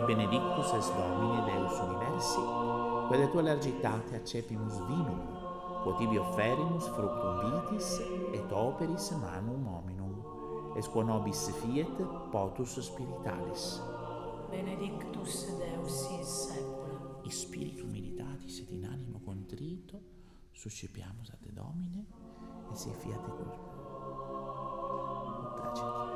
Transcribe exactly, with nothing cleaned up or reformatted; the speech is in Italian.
benedictus es Domine Deus universi, quelle tua largitate accepimus vinum, quod tibi offerimus fructum vitis et operis manum hominum, es quo nobis fiet potus spiritualis. Benedictus Deus in saecula. Spiritu militatis et in animo contrito, suscipiamus a te Domine, e se fiat col... Placet.